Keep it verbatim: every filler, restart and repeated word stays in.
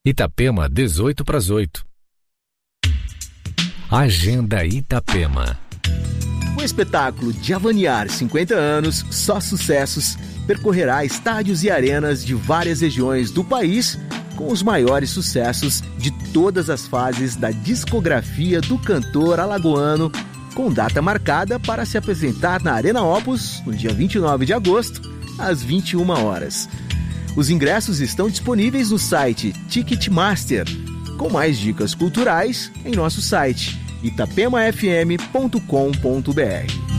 Itapema, dezoito para as oito. Agenda Itapema. O espetáculo Diavaniar cinquenta anos, só sucessos, percorrerá estádios e arenas de várias regiões do país com os maiores sucessos de todas as fases da discografia do cantor alagoano, com data marcada para se apresentar na Arena Opus no dia vinte e nove de agosto, às vinte e uma horas. Os ingressos estão disponíveis no site Ticketmaster, com mais dicas culturais em nosso site itapema f m ponto com ponto b r.